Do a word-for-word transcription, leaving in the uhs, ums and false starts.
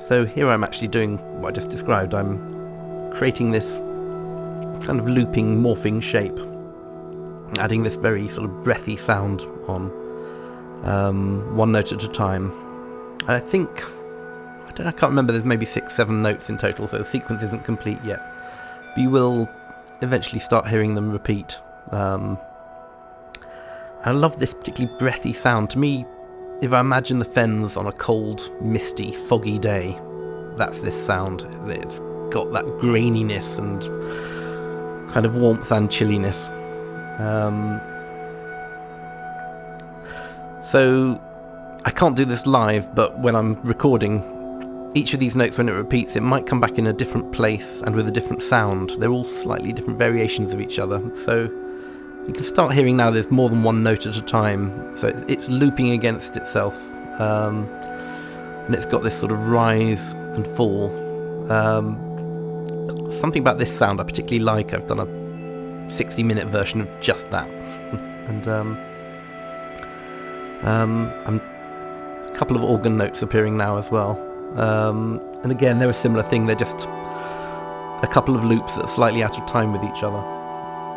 So here I'm actually doing what I just described. I'm creating this kind of looping, morphing shape, adding this very sort of breathy sound on, um, one note at a time. And I think, I don't I can't remember, there's maybe six, seven notes in total, so the sequence isn't complete yet. But you will eventually start hearing them repeat. Um, I love this particularly breathy sound. To me, if I imagine the fens on a cold, misty, foggy day, that's this sound. It's got that graininess and kind of warmth and chilliness. Um, so I can't do this live, but when I'm recording, each of these notes, when it repeats, it might come back in a different place and with a different sound. They're all slightly different variations of each other. So you can start hearing now there's more than one note at a time. So it's looping against itself. Um, and it's got this sort of rise and fall. Um, something about this sound I particularly like. I've done a sixty minute version of just that. and um, um, I'm, a couple of organ notes appearing now as well. Um, and again, they're a similar thing. They're just a couple of loops that are slightly out of time with each other.